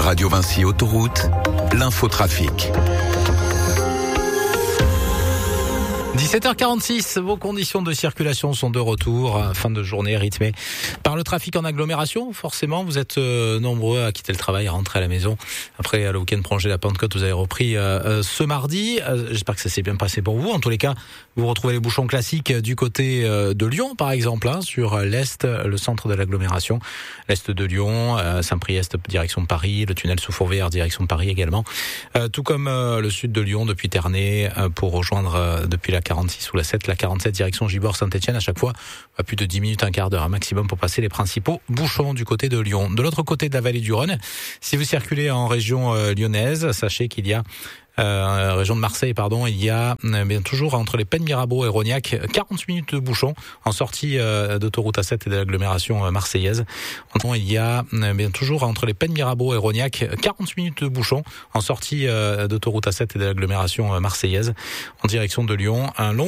Radio Vinci Autoroute, l'infotrafic. 17h46, vos conditions de circulation sont de retour. Fin de journée rythmée par le trafic en agglomération. Forcément, vous êtes nombreux à quitter le travail, à rentrer à la maison. Après le week-end prolongé de la Pentecôte, vous avez repris ce mardi. J'espère que ça s'est bien passé pour vous. En tous les cas, vous retrouvez les bouchons classiques du côté de Lyon, par exemple, sur l'Est, le centre de l'agglomération. L'Est de Lyon, Saint-Priest, direction de Paris, le tunnel sous Fourvière, direction de Paris également. Tout comme le sud de Lyon, depuis Ternay, pour rejoindre depuis la 46 ou la 7, la 47 direction Gibord-Saint-Etienne, à chaque fois à plus de 10 minutes, un quart d'heure, un maximum pour passer les principaux bouchons du côté de Lyon. De l'autre côté de la vallée du Rhône, si vous circulez en région lyonnaise, sachez qu'il y a région de Marseille, il y a bien toujours entre les Pennes Mirabeau et Rognac 40 minutes de bouchon en sortie d'autoroute A7 et de l'agglomération marseillaise. Il y a bien toujours entre les Pennes Mirabeau et Rognac 40 minutes de bouchon en sortie d'autoroute A7 et de l'agglomération marseillaise en direction de Lyon. Un long